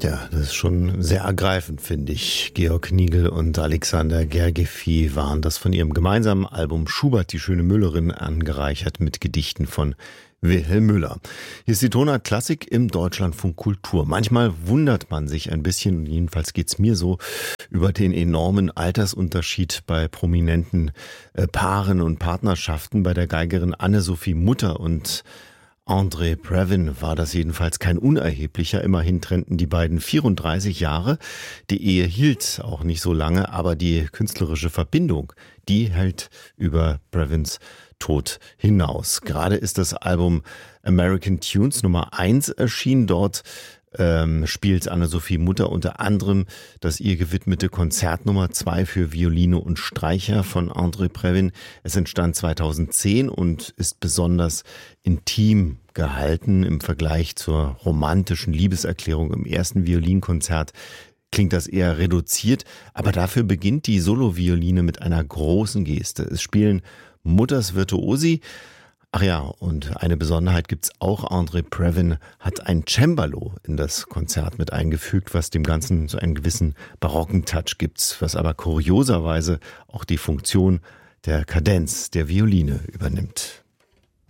Ja, das ist schon sehr ergreifend, finde ich. Georg Nigel und Alexander Gergiefy waren das von ihrem gemeinsamen Album Schubert, die schöne Müllerin, angereichert mit Gedichten von Wilhelm Müller. Hier ist die Tonart Klassik im Deutschlandfunk Kultur. Manchmal wundert man sich ein bisschen, jedenfalls geht's mir so, über den enormen Altersunterschied bei prominenten Paaren und Partnerschaften. Bei der Geigerin Anne-Sophie Mutter und Andre Previn war das jedenfalls kein unerheblicher. Immerhin trennten die beiden 34 Jahre. Die Ehe hielt auch nicht so lange, aber die künstlerische Verbindung, die hält über Previns Tod hinaus. Gerade ist das Album American Tunes Nummer 1 erschienen. Dort spielt Anne-Sophie Mutter unter anderem das ihr gewidmete Konzert Nummer 2 für Violine und Streicher von Andre Previn. Es entstand 2010 und ist besonders intim gehalten im Vergleich zur romantischen Liebeserklärung im ersten Violinkonzert. Klingt das eher reduziert, aber dafür beginnt die Solovioline mit einer großen Geste. Es spielen Mutters Virtuosi. Ach ja, und eine Besonderheit gibt's auch. Andre Previn hat ein Cembalo in das Konzert mit eingefügt, was dem Ganzen so einen gewissen barocken Touch gibt, was aber kurioserweise auch die Funktion der Kadenz der Violine übernimmt.